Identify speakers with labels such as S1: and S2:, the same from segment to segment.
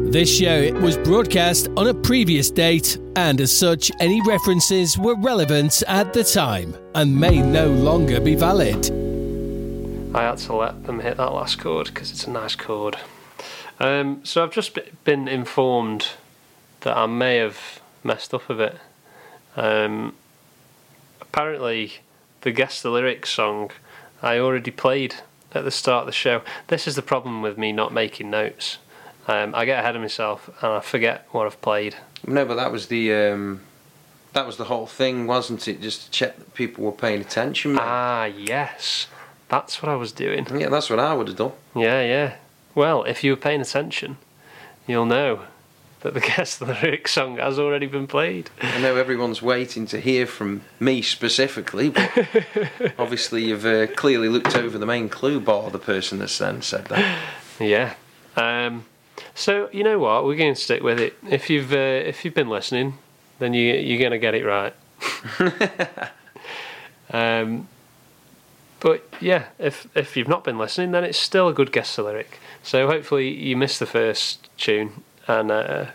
S1: This show was broadcast on a previous date, and as such, any references were relevant at the time and may no longer be valid.
S2: I had to let them hit that last chord because it's a nice chord. So I've just been informed that I may have messed up a bit. Apparently, the Guess the Lyrics song I already played at the start of the show. This is the problem with me not making notes. I get ahead of myself and I forget what I've played.
S3: No, but that was the whole thing, wasn't it? Just to check that people were paying attention. Mate.
S2: Ah, yes. That's what I was doing.
S3: Yeah, that's what I would have done.
S2: Yeah. Well, if you were paying attention, you'll know that the Guess the Lyrics song has already been played.
S3: I know everyone's waiting to hear from me specifically, but obviously you've clearly looked over the main clue bar, the person that's then said that.
S2: Yeah. So you know what? We're going to stick with it. If you've been listening, then you're going to get it right. But yeah, if you've not been listening, then it's still a good Guess the Lyric. So hopefully you missed the first tune and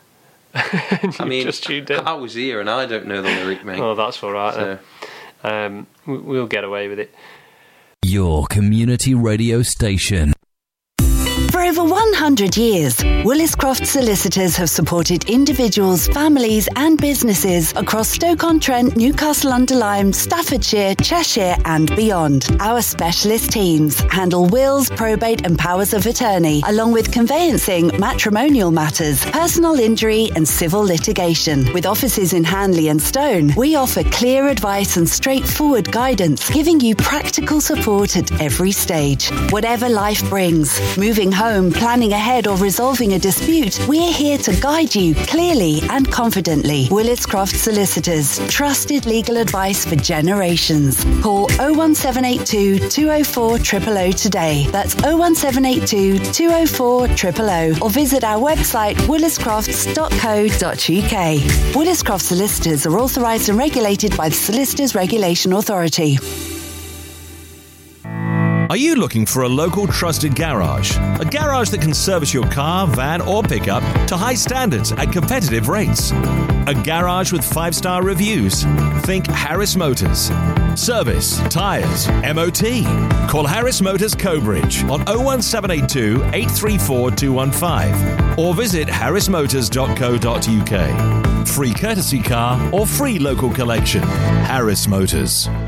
S2: just tuned in.
S3: I was here and I don't know the lyric, mate.
S2: Oh, that's all right. So. We'll get away with it.
S4: Your community radio station.
S5: For over 100 years, Williscroft Solicitors have supported individuals, families and businesses across Stoke-on-Trent, Newcastle-under-Lyme, Staffordshire, Cheshire and beyond. Our specialist teams handle wills, probate and powers of attorney, along with conveyancing, matrimonial matters, personal injury and civil litigation. With offices in Hanley and Stone, we offer clear advice and straightforward guidance, giving you practical support at every stage. Whatever life brings, moving home, planning ahead or resolving a dispute, we're here to guide you clearly and confidently. Williscroft Solicitors, trusted legal advice for generations. Call 01782 204 000 today. That's 01782 204 000 or visit our website williscrofts.co.uk. Williscroft Solicitors are authorised and regulated by the Solicitors Regulation Authority.
S6: Are you looking for a local trusted garage? A garage that can service your car, van or pickup to high standards at competitive rates. A garage with 5-star reviews. Think Harris Motors. Service, tyres, MOT. Call Harris Motors Cobridge on 01782 834 215 or visit harrismotors.co.uk. Free courtesy car or free local collection. Harris Motors.